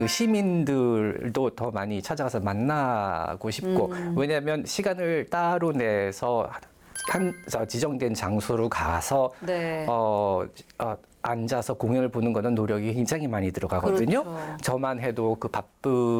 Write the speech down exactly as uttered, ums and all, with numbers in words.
시민들도 더 많이 찾아가서 만나고 싶고 음. 왜냐하면 시간을 따로 내서 한 저 지정된 장소로 가서 네. 어, 어, 앉아서 공연을 보는 거는 노력이 굉장히 많이 들어가거든요. 그렇죠. 저만 해도 그 바쁜